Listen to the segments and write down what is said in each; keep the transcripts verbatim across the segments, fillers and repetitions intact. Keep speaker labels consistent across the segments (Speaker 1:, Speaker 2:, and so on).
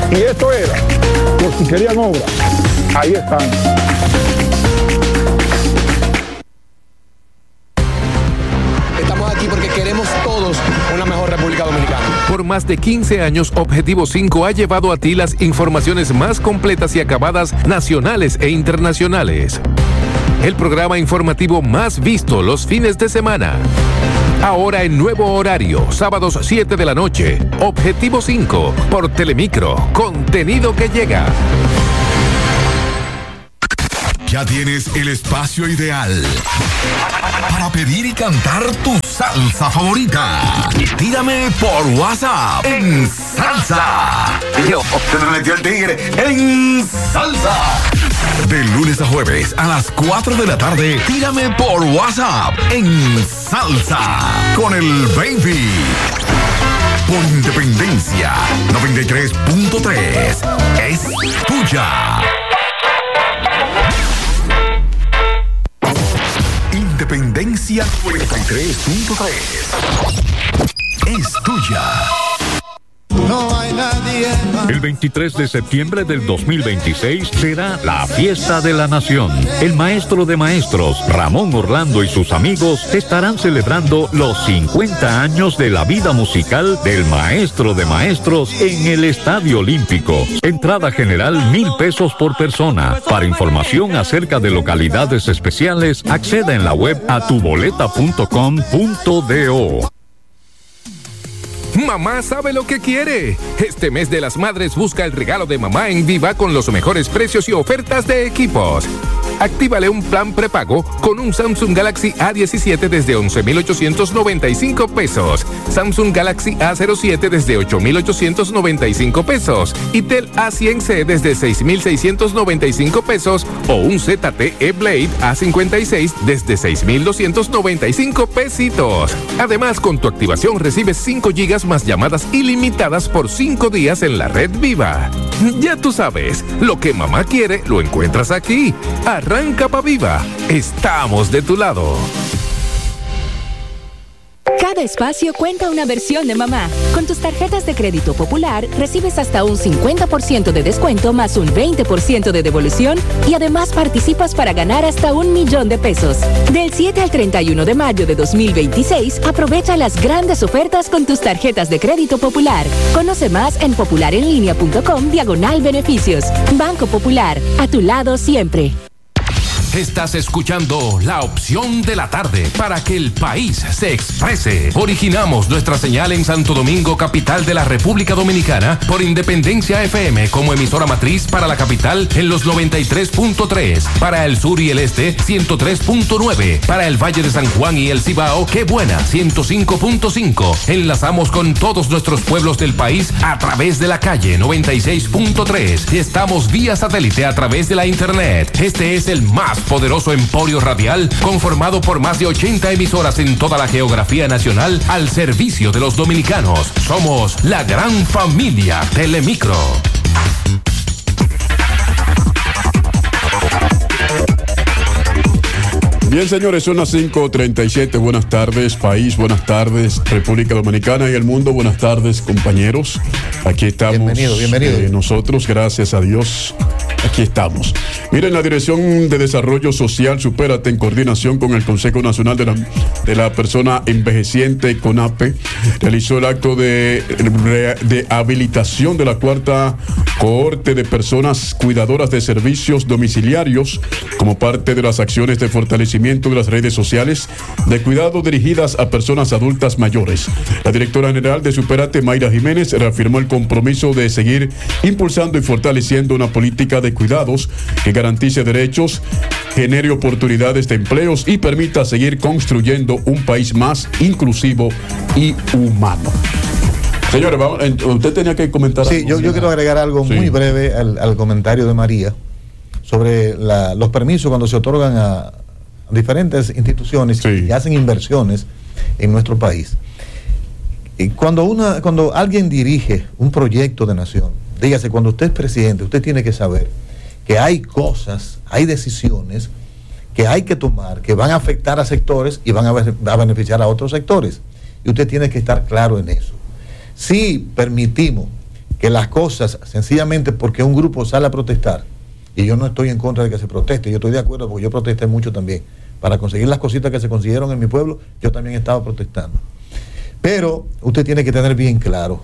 Speaker 1: Y esto era, por si querían obra, ahí están.
Speaker 2: Estamos aquí porque queremos todos una mejor República Dominicana.
Speaker 3: Por más de quince años, Objetivo cinco ha llevado a ti las informaciones más completas y acabadas nacionales e internacionales. El programa informativo más visto los fines de semana. Ahora en nuevo horario, sábados siete de la noche, Objetivo cinco, por Telemicro, contenido que llega.
Speaker 4: Ya tienes el espacio ideal para pedir y cantar tu salsa favorita. Tírame por WhatsApp en salsa. Yo, se me metió el tigre en salsa. De lunes a jueves a las cuatro de la tarde, tírame por WhatsApp en salsa con el baby. Por Independencia noventa y tres punto tres. Es tuya. Independencia noventa y tres punto tres. Es tuya.
Speaker 5: No hay nadie más.
Speaker 6: El veintitrés de septiembre del dos mil veintiséis será la fiesta de la nación. El maestro de maestros, Ramón Orlando, y sus amigos estarán celebrando los cincuenta años de la vida musical del maestro de maestros en el Estadio Olímpico. Entrada general mil pesos por persona. Para información acerca de localidades especiales, acceda en la web a tu boleta punto com punto do.
Speaker 3: Mamá sabe lo que quiere. Este mes de las madres busca el regalo de mamá en Viva con los mejores precios y ofertas de equipos. Actívale un plan prepago con un Samsung Galaxy A diecisiete desde once mil ochocientos noventa y cinco pesos, Samsung Galaxy A cero siete desde ocho mil ochocientos noventa y cinco pesos y Tel A cien C desde seis mil seiscientos noventa y cinco pesos o un Z T E Blade A cincuenta y seis desde seis mil doscientos noventa y cinco pesitos. Además, con tu activación recibes cinco gigas más llamadas ilimitadas por cinco días en la red Viva. Ya tú sabes, lo que mamá quiere lo encuentras aquí. Arranca pa' Viva. Estamos de tu lado.
Speaker 7: Cada espacio cuenta una versión de mamá. Con tus tarjetas de crédito Popular recibes hasta un cincuenta por ciento de descuento más un veinte por ciento de devolución y además participas para ganar hasta un millón de pesos. Del siete al treinta y uno de mayo de dos mil veintiséis, aprovecha las grandes ofertas con tus tarjetas de crédito Popular. Conoce más en popularenlinea.com diagonal beneficios. Banco Popular, a tu lado siempre.
Speaker 3: Estás escuchando La Opción de la Tarde para que el país se exprese. Originamos nuestra señal en Santo Domingo, capital de la República Dominicana, por Independencia F M como emisora matriz para la capital en los noventa y tres punto tres, para el sur y el este ciento tres punto nueve, para el Valle de San Juan y el Cibao, Qué Buena ciento cinco punto cinco. Enlazamos con todos nuestros pueblos del país a través de la calle noventa y seis punto tres. Estamos vía satélite a través de la internet. Este es el más poderoso emporio radial conformado por más de ochenta emisoras en toda la geografía nacional al servicio de los dominicanos. Somos la gran familia Telemicro.
Speaker 8: Bien, señores, son las cinco treinta y siete. Buenas tardes, país. Buenas tardes, República Dominicana y el mundo. Buenas tardes, compañeros. Aquí estamos.
Speaker 9: Bienvenido, bienvenido.
Speaker 8: Eh, nosotros, gracias a Dios, aquí estamos. Miren, la Dirección de Desarrollo Social, Supérate, en coordinación con el Consejo Nacional de la, de la Persona Envejeciente, CONAPE, realizó el acto de, de habilitación de la cuarta cohorte de personas cuidadoras de servicios domiciliarios como parte de las acciones de fortalecimiento de las redes sociales de cuidado dirigidas a personas adultas mayores. La directora general de Supérate, Mayra Jiménez, reafirmó el compromiso de seguir impulsando y fortaleciendo una política de cuidados que garantice derechos, genere oportunidades de empleos y permita seguir construyendo un país más inclusivo y humano. Señores, vamos, usted tenía que comentar.
Speaker 9: Sí, yo, yo quiero agregar algo sí. muy breve al, al comentario de María sobre la, los permisos cuando se otorgan a diferentes instituciones sí. que hacen inversiones en nuestro país. Y cuando una, cuando alguien dirige un proyecto de nación, dígase, cuando usted es presidente, usted tiene que saber que hay cosas, hay decisiones que hay que tomar que van a afectar a sectores y van a, a beneficiar a otros sectores. Y usted tiene que estar claro en eso. Si permitimos que las cosas, sencillamente porque un grupo sale a protestar, y yo no estoy en contra de que se proteste, yo estoy de acuerdo porque yo protesté mucho también. Para conseguir las cositas que se consiguieron en mi pueblo, yo también estaba protestando. Pero usted tiene que tener bien claro.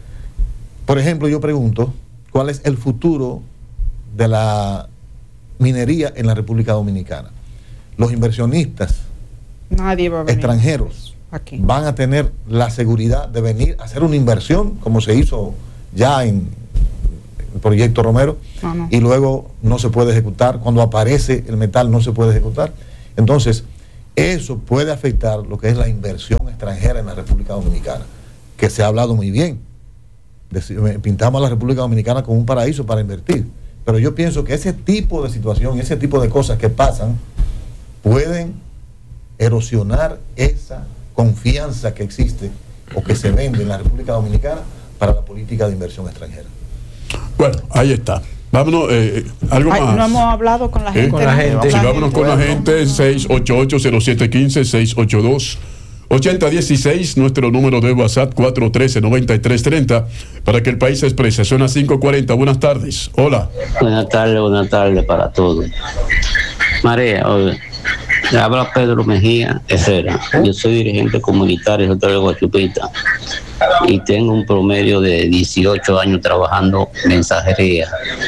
Speaker 9: Por ejemplo, yo pregunto, ¿cuál es el futuro de la minería en la República Dominicana? Los inversionistas
Speaker 10: Nadie va a venir
Speaker 9: extranjeros
Speaker 10: aquí.
Speaker 9: Van a tener la seguridad de venir a hacer una inversión, como se hizo ya en el proyecto Romero,
Speaker 10: no, no.
Speaker 9: y luego no se puede ejecutar. Cuando aparece el metal no se puede ejecutar. Entonces, eso puede afectar lo que es la inversión extranjera en la República Dominicana, que se ha hablado muy bien. Pintamos a la República Dominicana como un paraíso para invertir, pero yo pienso que ese tipo de situación, ese tipo de cosas que pasan, pueden erosionar esa confianza que existe o que se vende en la República Dominicana para la política de inversión extranjera.
Speaker 8: Bueno, ahí está. Vámonos, eh, algo
Speaker 10: Ay,
Speaker 8: más.
Speaker 10: no hemos hablado con la gente.
Speaker 8: ¿Eh?
Speaker 10: Con la gente.
Speaker 8: Sí, vámonos con la gente. seis ocho ocho, cero siete uno cinco, seis ocho dos, ocho cero uno seis, nuestro número de WhatsApp cuatro uno tres, nueve tres tres cero, para que el país se exprese. Son las cinco cuarenta. Buenas tardes. Hola.
Speaker 11: Buenas tardes, buenas tardes para todos. María, oye, le habla Pedro Mejía Herrera. Yo soy dirigente comunitario de Hotel Guachupita y tengo un promedio de dieciocho años trabajando mensajería,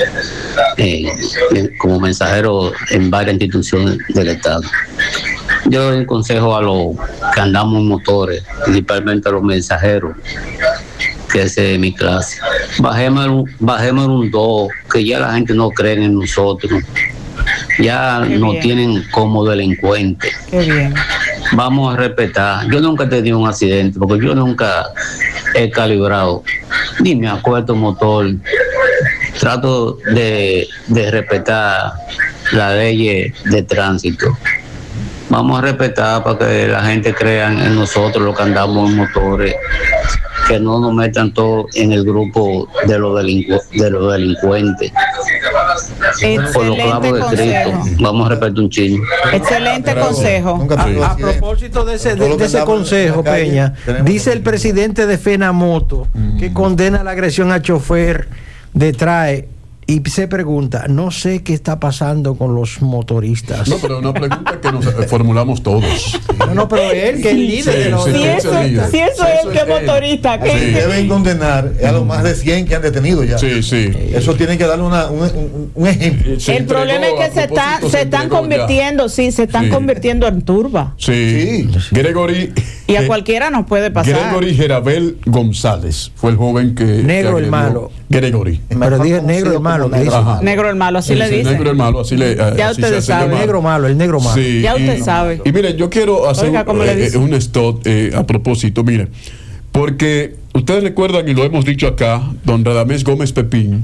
Speaker 11: eh, como mensajero en varias instituciones del Estado. Yo doy un consejo a los que andamos en motores, principalmente a los mensajeros, que es de mi clase. Bajemos, bajemos un dos, que ya la gente no cree en nosotros. Ya
Speaker 10: Qué
Speaker 11: nos
Speaker 10: bien.
Speaker 11: tienen como delincuentes.
Speaker 10: Qué bien.
Speaker 11: Vamos a respetar. Yo nunca he tenido un accidente porque yo nunca he calibrado ni me acuerdo motor. Trato de, de respetar las leyes de tránsito. Vamos a respetar para que la gente crea en nosotros los que andamos en motores, que no nos metan todos en el grupo de los, delincu de los delincuentes. Por los clavos de Cristo, vamos a respetar un chingo.
Speaker 10: Excelente consejo.
Speaker 12: A, a propósito de ese, de, de ese consejo, Peña, dice el presidente de FENAMOTO que condena la agresión al chofer de Trae. Y se pregunta, no sé qué está pasando con los motoristas.
Speaker 8: No, pero una pregunta que nos formulamos todos.
Speaker 12: No, no, pero él, que es el líder
Speaker 8: Sí,
Speaker 12: de los...
Speaker 8: sí,
Speaker 10: Si
Speaker 8: sí,
Speaker 10: eso,
Speaker 8: sí,
Speaker 10: si eso es el que es motorista, ¿qué?
Speaker 8: Sí.
Speaker 9: Deben condenar a los más de cien que han detenido ya.
Speaker 8: Sí, sí.
Speaker 9: Eso tiene que darle una, un, un, un ejemplo.
Speaker 8: Se
Speaker 10: El
Speaker 8: entregó,
Speaker 10: problema es
Speaker 8: a
Speaker 10: que se, está,
Speaker 8: propósito,
Speaker 10: se están
Speaker 8: entregó
Speaker 10: convirtiendo, sí, se están
Speaker 8: Sí.
Speaker 10: convirtiendo en turba.
Speaker 8: Sí.
Speaker 9: Sí.
Speaker 8: Gregory.
Speaker 10: Y a
Speaker 8: eh,
Speaker 10: cualquiera nos puede pasar.
Speaker 8: Gregory Gerabel González fue el joven que.
Speaker 12: Negro
Speaker 8: que
Speaker 12: el
Speaker 8: agredió.
Speaker 12: malo.
Speaker 8: Gregory.
Speaker 12: Pero dije negro el malo, que dice.
Speaker 8: Ajá.
Speaker 10: Negro el malo, así
Speaker 8: Sí,
Speaker 10: le
Speaker 8: sí,
Speaker 10: dicen.
Speaker 8: negro el malo, así le.
Speaker 10: Ya
Speaker 8: así
Speaker 10: ustedes
Speaker 8: se hace
Speaker 10: saben.
Speaker 8: llamar.
Speaker 12: Negro malo, el negro malo.
Speaker 8: Sí,
Speaker 10: Ya usted
Speaker 8: y,
Speaker 10: sabe.
Speaker 8: Y miren, yo quiero hacer
Speaker 10: Oiga,
Speaker 8: un,
Speaker 10: ¿cómo le
Speaker 8: eh,
Speaker 10: dice?
Speaker 8: un stop eh, a propósito, miren, porque ustedes recuerdan, y lo hemos dicho acá, don Radamés Gómez Pepín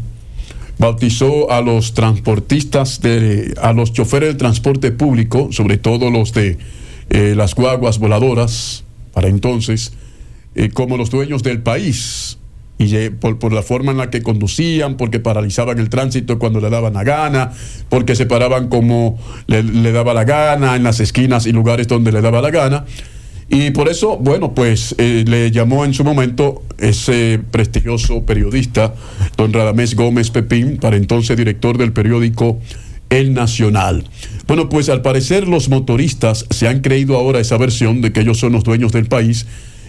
Speaker 8: bautizó a los transportistas, de, a los choferes del transporte público, sobre todo los de eh, las guaguas voladoras, para entonces, eh, como los dueños del país. Y eh, por, por la forma en la que conducían, porque paralizaban el tránsito cuando le daban la gana, porque se paraban como le, le daba la gana, en las esquinas y lugares donde le daba la gana. Y por eso, bueno, pues eh, le llamó en su momento ese prestigioso periodista, don Radamés Gómez Pepín, para entonces director del periódico El Nacional. Bueno, pues al parecer los motoristas se han creído ahora esa versión de que ellos son los dueños del país.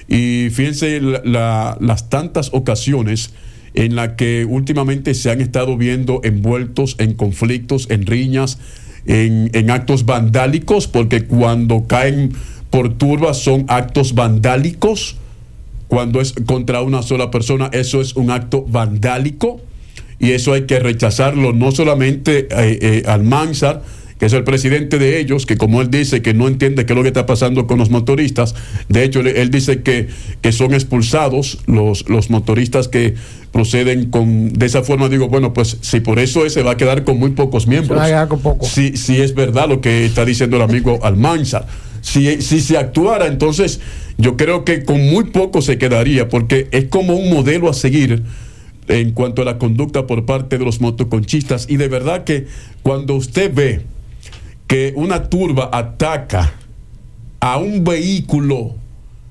Speaker 8: Y fíjense la, la, las tantas ocasiones en las que últimamente se han estado viendo envueltos en conflictos, en riñas, en, en actos vandálicos, porque cuando caen por turbas son actos vandálicos. Cuando es contra una sola persona, eso es un acto vandálico, y eso hay que rechazarlo. No solamente eh, eh, Almanzar, que es el presidente de ellos, que como él dice que no entiende qué es lo que está pasando con los motoristas. De hecho, él, él dice que, que son expulsados los, los motoristas que proceden con de esa forma. Digo, bueno, pues si por eso es, se va a quedar con muy pocos miembros.
Speaker 12: Se va a quedar con poco.
Speaker 8: Si, si es verdad lo que está diciendo el amigo Almanzar. Si, si se actuara, entonces yo creo que con muy poco se quedaría, porque es como un modelo a seguir en cuanto a la conducta por parte de los motoconchistas. Y de verdad que cuando usted ve que una turba ataca a un vehículo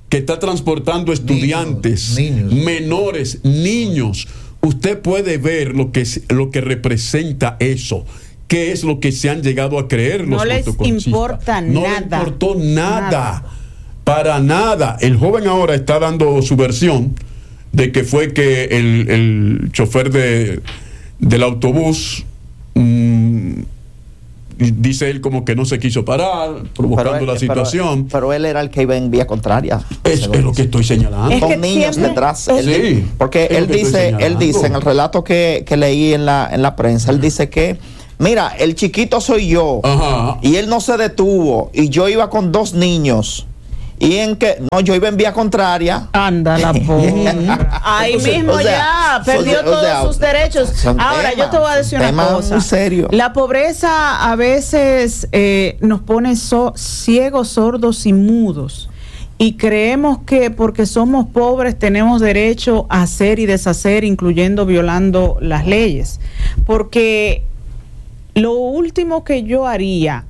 Speaker 8: que está transportando estudiantes, niños, niños. menores, niños. Usted puede ver lo que, lo que representa eso. ¿Qué es lo que se han llegado a creer los
Speaker 10: No les importa
Speaker 8: no
Speaker 10: nada.
Speaker 8: No les importó nada,
Speaker 10: nada.
Speaker 8: Para nada. El joven ahora está dando su versión de que fue que el, el chofer de, del autobús, mmm, dice él como que no se quiso parar, provocando
Speaker 13: pero él,
Speaker 8: la situación.
Speaker 13: Pero, pero él era el que iba en vía contraria.
Speaker 8: Es, es lo que estoy señalando.
Speaker 13: Es Con niños siempre, detrás.
Speaker 8: Es,
Speaker 13: él,
Speaker 8: sí,
Speaker 13: porque él dice, él dice en el relato que, que leí en la, en la prensa, él dice que mira, el chiquito soy yo. Ajá. Y él no se detuvo. Y yo iba con dos niños. Y en que, no, yo iba en vía contraria.
Speaker 10: Anda la pobre. Ahí Entonces, mismo o sea, ya perdió o sea, todos o sea, sus derechos. Ahora, tema, yo te voy a decir una cosa.
Speaker 13: Muy serio.
Speaker 10: La pobreza a veces eh, nos pone so, ciegos, sordos y mudos. Y creemos que porque somos pobres tenemos derecho a hacer y deshacer, incluyendo violando las leyes. Porque lo último que yo haría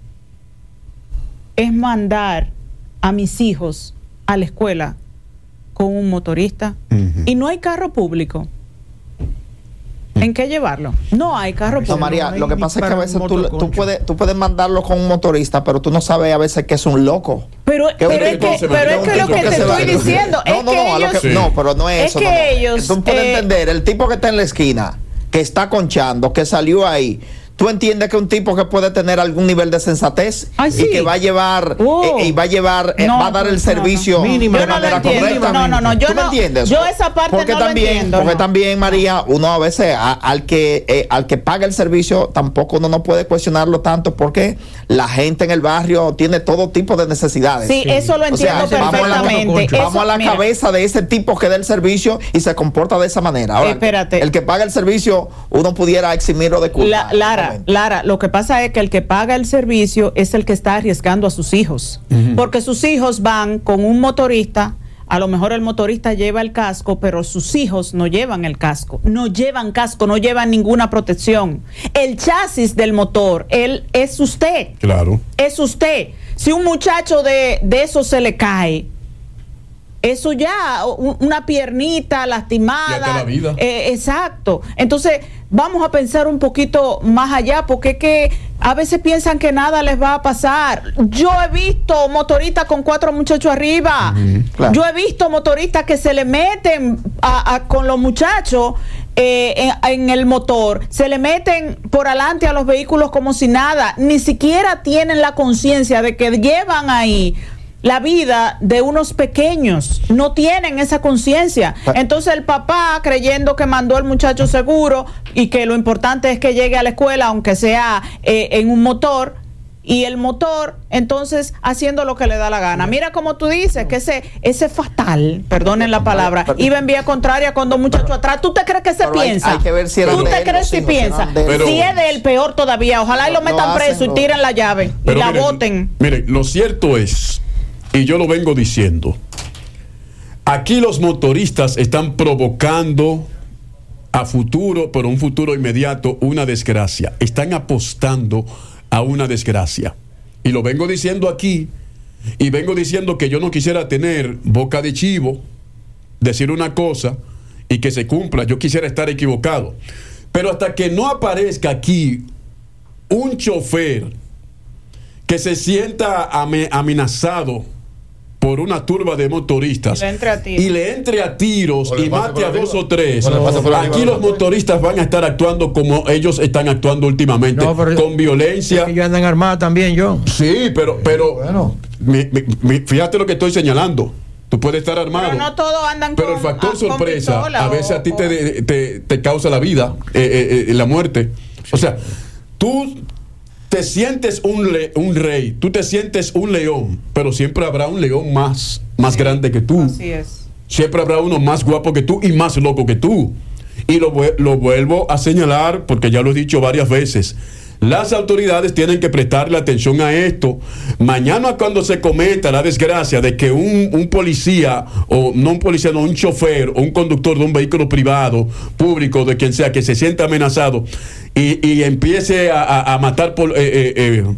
Speaker 10: es mandar a mis hijos a la escuela con un motorista. Uh-huh. Y no hay carro público. ¿En qué llevarlo? No hay carro público.
Speaker 13: No, María,
Speaker 10: no
Speaker 13: lo que pasa es que a veces tú, tú, puedes, tú puedes mandarlo con un motorista, pero tú no sabes a veces que es un loco.
Speaker 10: Pero, pero es que, pero es que lo que te estoy diciendo
Speaker 13: no,
Speaker 10: es
Speaker 13: no,
Speaker 10: que
Speaker 13: no,
Speaker 10: ellos...
Speaker 13: que, no, pero no es
Speaker 10: es
Speaker 13: eso.
Speaker 10: Que
Speaker 13: no, no.
Speaker 10: ellos,
Speaker 13: tú puedes
Speaker 10: eh,
Speaker 13: entender, el tipo que está en la esquina, que está conchando, que salió ahí, tú entiendes que un tipo que puede tener algún nivel de sensatez Ay, sí. y que va a llevar oh. eh, y va a llevar eh, no, va a dar el servicio no, no.
Speaker 10: Mínimo,
Speaker 13: de manera
Speaker 10: no
Speaker 13: correcta.
Speaker 10: No, no, no, yo
Speaker 13: ¿Tú
Speaker 10: no,
Speaker 13: me entiendes?
Speaker 10: Yo esa parte
Speaker 13: porque
Speaker 10: no
Speaker 13: también,
Speaker 10: lo entiendo.
Speaker 13: Porque
Speaker 10: no.
Speaker 13: también, María, uno a veces a, al que eh, al que paga el servicio tampoco uno no puede cuestionarlo tanto porque la gente en el barrio tiene todo tipo de necesidades.
Speaker 10: Sí, sí. eso lo entiendo o sea, perfectamente.
Speaker 13: Vamos a la,
Speaker 10: eso,
Speaker 13: vamos a la cabeza de ese tipo que da el servicio y se comporta de esa manera. Ahora,
Speaker 10: Espérate.
Speaker 13: El que paga el servicio, uno pudiera eximirlo de culpa.
Speaker 10: La, Lara, Lara, lo que pasa es que el que paga el servicio es el que está arriesgando a sus hijos. Uh-huh. Porque sus hijos van con un motorista, a lo mejor el motorista lleva el casco, pero sus hijos no llevan el casco, no llevan casco, no llevan ninguna protección. El chasis del motor, él es usted.
Speaker 8: Claro.
Speaker 10: Es usted. Si un muchacho de, de eso se le cae, eso ya, una piernita lastimada.
Speaker 8: Y hasta la vida.
Speaker 10: Eh, exacto. Entonces, vamos a pensar un poquito más allá, porque es que a veces piensan que nada les va a pasar. Yo he visto motoristas con cuatro muchachos arriba. Uh-huh, claro. Yo he visto motoristas que se le meten a, a, con los muchachos eh, en, en el motor, se le meten por adelante a los vehículos como si nada. Ni siquiera tienen la conciencia de que llevan ahí la vida de unos pequeños, no tienen esa conciencia. Entonces el papá, creyendo que mandó al muchacho seguro y que lo importante es que llegue a la escuela, aunque sea eh, en un motor, y el motor, entonces, haciendo lo que le da la gana. Mira como tú dices, que ese ese fatal, perdonen la palabra, iba en vía contraria con dos muchachos atrás. ¿Tú te crees que se piensa?
Speaker 13: Hay, hay que ver si
Speaker 10: ¿Tú te crees si piensa? Si es de él, peor todavía. Ojalá y lo metan preso y tiren la llave y la boten.
Speaker 8: Mire, lo cierto es, y yo lo vengo diciendo, aquí los motoristas están provocando a futuro, pero un futuro inmediato, una desgracia. Están apostando a una desgracia. Y lo vengo diciendo aquí, y vengo diciendo que yo no quisiera tener boca de chivo, decir una cosa y que se cumpla. Yo quisiera estar equivocado. Pero hasta que no aparezca aquí un chofer que se sienta amenazado por una turba de motoristas y le entre a tiros, y, le entre a tiros y mate a dos o tres, no, aquí los motoristas van a estar actuando como ellos están actuando últimamente, no, con violencia.
Speaker 12: Ellos andan armados también, John.
Speaker 8: Sí, pero, pero bueno. mi, mi, mi, fíjate lo que estoy señalando. Tú puedes estar armado,
Speaker 10: pero no todos andan
Speaker 8: pero
Speaker 10: con,
Speaker 8: el factor
Speaker 10: a,
Speaker 8: sorpresa a veces
Speaker 10: o,
Speaker 8: a ti
Speaker 10: o...
Speaker 8: te, te, te causa la vida, eh, eh, la muerte. O sea, tú te sientes un, le, un rey, tú te sientes un león, pero siempre habrá un león más, más sí, grande que tú.
Speaker 10: Así es.
Speaker 8: Siempre habrá uno más guapo que tú y más loco que tú. Y lo, lo vuelvo a señalar porque ya lo he dicho varias veces. Las autoridades tienen que prestarle atención a esto. Mañana, cuando se cometa la desgracia de que un, un policía, o no un policía, no, un chofer o un conductor de un vehículo privado, público, de quien sea, que se sienta amenazado y, y empiece a, a, a matar por, eh, eh, eh,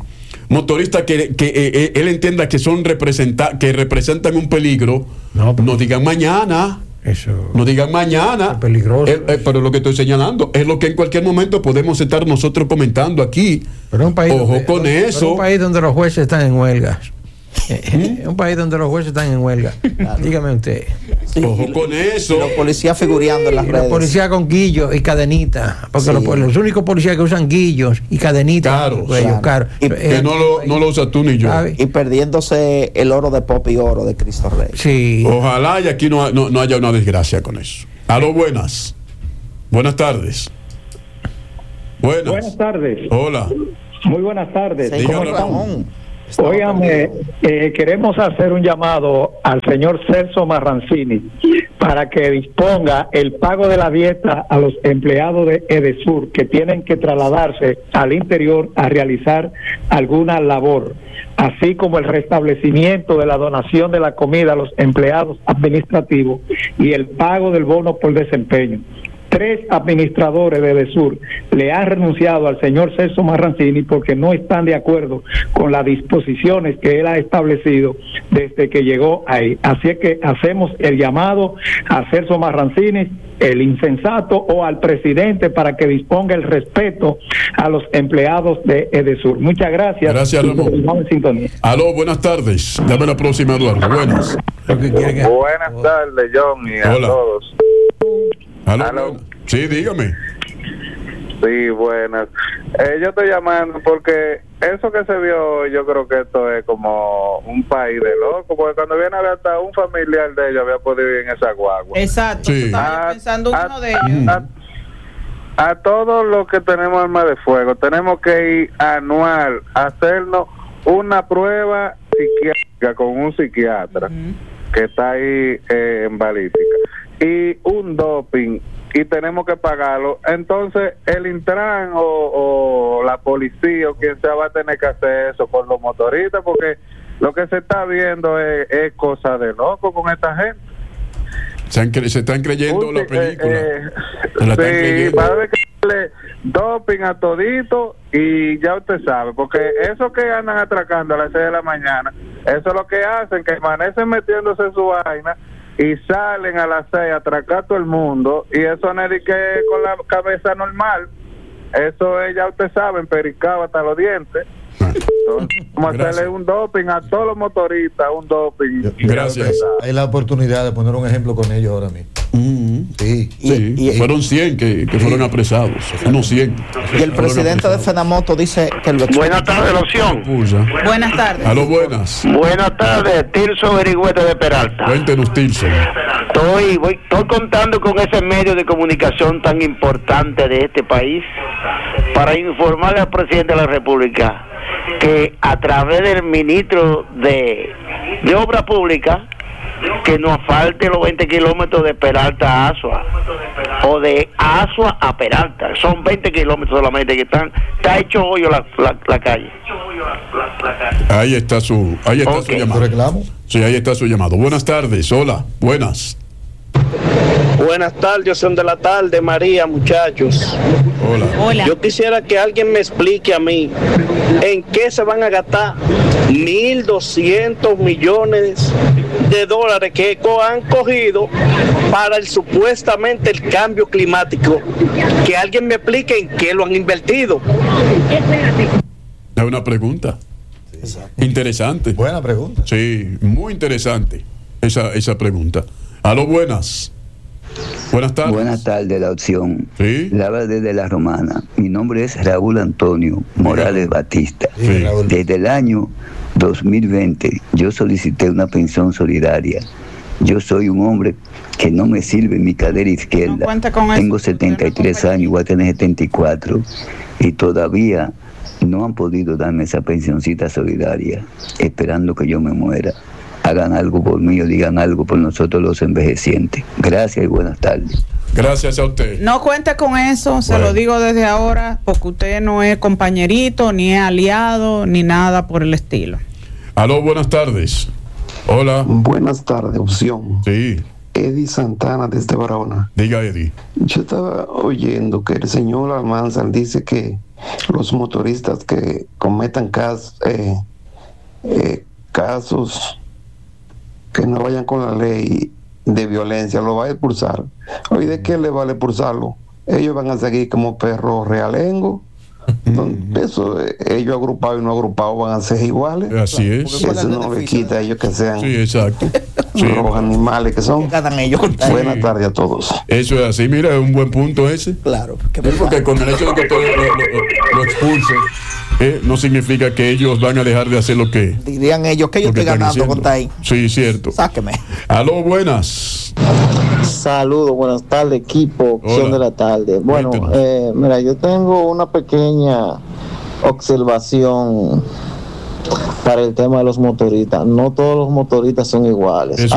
Speaker 8: motoristas que, que eh, él entienda que son representa, que representan un peligro, no, no digan mañana.
Speaker 12: Eso
Speaker 8: no digan mañana.
Speaker 12: Es peligroso.
Speaker 8: Eh, eh, pero lo que estoy señalando es lo que en cualquier momento podemos estar nosotros comentando aquí.
Speaker 12: Pero un país
Speaker 8: Ojo
Speaker 12: donde,
Speaker 8: con
Speaker 12: donde,
Speaker 8: eso.
Speaker 12: un país donde los jueces están en huelga. ¿Mm? Un país donde los jueces están en huelga. Claro. Dígame usted.
Speaker 8: Sí, Ojo con eso.
Speaker 13: Los policías figureando en las
Speaker 12: y
Speaker 13: redes.
Speaker 12: Los policías con guillos y cadenitas. Porque sí. los, los únicos policías que usan guillos y cadenitas.
Speaker 8: Claro,
Speaker 12: ellos,
Speaker 8: claro.
Speaker 12: Caro.
Speaker 8: Y, eh, que no lo, no lo usas tú ni yo.
Speaker 13: Y perdiéndose el oro de Pop y oro de Cristo Rey.
Speaker 12: Sí.
Speaker 8: Ojalá y aquí no, no, no haya una desgracia con eso. Aló, buenas. Buenas tardes. Buenas.
Speaker 14: Buenas tardes.
Speaker 8: Hola.
Speaker 14: Muy buenas tardes.
Speaker 13: Sí, ¿cómo Ramón?
Speaker 14: Óigame, eh, queremos hacer un llamado al señor Celso Marrancini para que disponga el pago de la dieta a los empleados de Edesur que tienen que trasladarse al interior a realizar alguna labor, así como el restablecimiento de la donación de la comida a los empleados administrativos y el pago del bono por desempeño. Tres administradores de Edesur le han renunciado al señor Celso Marrancini porque no están de acuerdo con las disposiciones que él ha establecido desde que llegó ahí. Así es que hacemos el llamado a Celso Marrancini, el insensato, o al presidente para que disponga el respeto a los empleados de Edesur. Muchas gracias.
Speaker 8: Gracias, Ramón.
Speaker 14: En sintonía.
Speaker 8: Aló, buenas tardes. Dame la próxima, Eduardo. Buenas.
Speaker 15: Buenas tardes, John, y a
Speaker 8: Hola.
Speaker 15: todos.
Speaker 8: Aló,
Speaker 15: Aló.
Speaker 8: Sí, dígame.
Speaker 15: Sí, buenas. Eh, yo estoy llamando porque eso que se vio, yo creo que esto es como un país de locos, porque cuando viene a ver hasta un familiar de ellos había podido ir en esa guagua.
Speaker 10: Exacto,
Speaker 8: Sí.
Speaker 10: estaba
Speaker 15: A-
Speaker 10: pensando
Speaker 15: a-
Speaker 10: uno de ellos.
Speaker 15: A, a todos los que tenemos armas de fuego, tenemos que ir anual a hacernos una prueba psiquiátrica con un psiquiatra uh-huh. que está ahí eh, en balística, y un doping, y tenemos que pagarlo. Entonces el Intran o, o la policía o quien sea va a tener que hacer eso con los motoristas, porque lo que se está viendo es, es cosa de loco con esta gente.
Speaker 8: Se, han cre- se están creyendo
Speaker 15: Uy,
Speaker 8: la
Speaker 15: eh,
Speaker 8: película.
Speaker 15: eh,
Speaker 8: Se la están
Speaker 15: sí,
Speaker 8: creyendo.
Speaker 15: va a haber que darle doping a todito y ya usted sabe, porque esos que andan atracando a las seis de la mañana, eso es lo que hacen, que amanecen metiéndose en su vaina y salen a las seis a atracar a todo el mundo, y eso no es de que con la cabeza normal, eso es, ya usted sabe, empericado hasta los dientes. Entonces, vamos a hacerle un doping a todos los motoristas, un doping.
Speaker 8: Gracias.
Speaker 9: Hay la oportunidad de poner un ejemplo con ellos ahora mismo.
Speaker 8: Mm-hmm.
Speaker 9: Sí.
Speaker 8: Sí,
Speaker 9: Y- y-
Speaker 8: fueron cien que, que fueron apresados. Unos cien.
Speaker 13: Y el presidente de Fenamoto dice que lo
Speaker 16: Buenas tardes, la opción.
Speaker 10: Buenas tardes.
Speaker 8: Aló, buenas.
Speaker 16: Buenas tardes, Tirso Berigüete de Peralta.
Speaker 8: Cuéntenos, Tilson.
Speaker 16: Estoy, voy, estoy contando con ese medio de comunicación tan importante de este país para informarle al presidente de la República que a través del ministro de, de Obra Pública, que nos falte los veinte kilómetros de Peralta a Asua, o de Asua a Peralta. Son veinte kilómetros solamente que están, está hecho hoyo la, la, la calle.
Speaker 8: Ahí está su, ahí está
Speaker 16: Ok.
Speaker 8: su llamado.
Speaker 9: reclamo?
Speaker 8: Sí, ahí está su llamado. Buenas tardes. Hola, buenas.
Speaker 16: Buenas tardes, son de la tarde, María, muchachos.
Speaker 8: Hola.
Speaker 10: Hola.
Speaker 16: Yo quisiera que alguien me explique a mí en qué se van a gastar mil doscientos millones de dólares que co- han cogido para el supuestamente el cambio climático. Que alguien me explique en qué lo han invertido.
Speaker 8: Es una pregunta. Interesante.
Speaker 9: Buena pregunta.
Speaker 8: Sí, muy interesante esa, esa pregunta. Aló, buenas. Buenas tardes.
Speaker 17: Buenas tardes, la opción.
Speaker 8: Sí.
Speaker 17: La desde la Romana. Mi nombre es Raúl Antonio Morales Batista.
Speaker 9: Sí, Raúl.
Speaker 17: Desde el año dos mil veinte yo solicité una pensión solidaria. Yo soy un hombre que no me sirve mi cadera izquierda.
Speaker 10: No cuenta con eso.
Speaker 17: Tengo setenta y tres años, voy a tener setenta y cuatro y todavía no han podido darme esa pensioncita solidaria, esperando que yo me muera. Hagan algo por mí o digan algo por nosotros los envejecientes. Gracias y buenas tardes.
Speaker 8: Gracias a usted.
Speaker 10: No cuente con eso, se
Speaker 8: Bueno.
Speaker 10: lo digo desde ahora, porque usted no es compañerito, ni es aliado, ni nada por el estilo.
Speaker 8: Aló, buenas tardes. Hola.
Speaker 18: Buenas tardes, opción.
Speaker 8: Sí.
Speaker 18: Eddie Santana desde Barahona.
Speaker 8: Diga, Eddie.
Speaker 18: Yo estaba oyendo que el señor Almanzar dice que los motoristas que cometan cas, eh, eh, casos que no vayan con la ley de violencia, lo va a expulsar. Oye, ¿de qué le vale expulsarlo? Ellos van a seguir como perros realengos. Eso, ellos agrupados y no agrupados van a ser iguales.
Speaker 8: Así es.
Speaker 18: Eso no le quita a ellos que sean
Speaker 8: sí, exacto.
Speaker 18: Sí. Los animales que son.
Speaker 13: Ellos.
Speaker 18: Buenas
Speaker 8: Sí.
Speaker 18: tardes a todos.
Speaker 8: Eso es así, mira, es un buen punto ese.
Speaker 13: Claro.
Speaker 8: Sí, porque con el hecho de que tú lo, lo, lo expulses, eh, no significa que ellos van a dejar de hacer lo que.
Speaker 13: Dirían ellos que yo estoy ganando con ahí.
Speaker 8: Sí, cierto.
Speaker 13: Sáqueme.
Speaker 8: Aló, buenas.
Speaker 19: Saludos, buenas tardes, equipo, opción de la tarde. Bueno, eh, mira, yo tengo una pequeña observación para el tema de los motoristas. No todos los motoristas son iguales.
Speaker 8: Eso